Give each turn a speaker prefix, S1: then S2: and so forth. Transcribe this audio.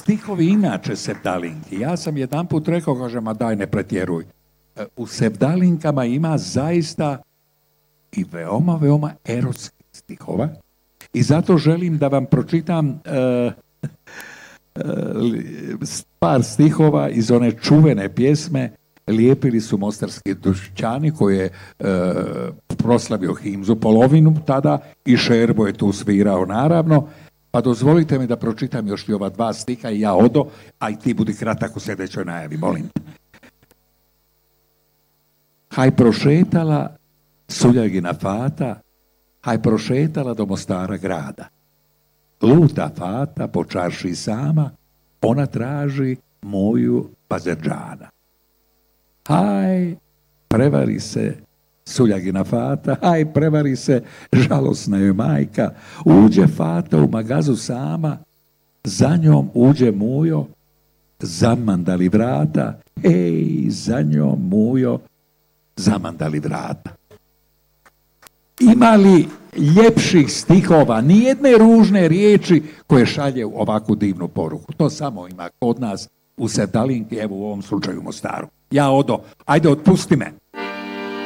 S1: stihovi inače sevdalinki. Ja sam jedanput rekao, kažem, a daj ne pretjeruj. U sevdalinkama ima zaista i veoma, veoma erotskih stihova i zato želim da vam pročitam par stihova iz one čuvene pjesme Lijepili su mostarski dušćani koji je proslavio Himzu polovinu tada i Šerbo je tu svirao naravno. Pa dozvolite mi da pročitam još i ova dva stiha i ja odo, a i ti budi kratak u sljedećoj najavi, molim. Haj prošetala Suljagina fata, haj prošetala do Mostara grada. Luta fata po čarši sama, ona traži moju Bazerdžana. Haj, prevari se Suljagina fata, haj, prevari se žalosna joj majka, uđe fata u magazu sama, za njom uđe mujo, zamandali vrata, ej, za njom mujo, zamandali vrata. Ima li ljepših stihova, nijedne ružne riječi koje šalje ovakvu divnu poruku? To samo ima kod nas u sevdalinki, evo u ovom slučaju u Mostaru. Ja odo, ajde otpusti me.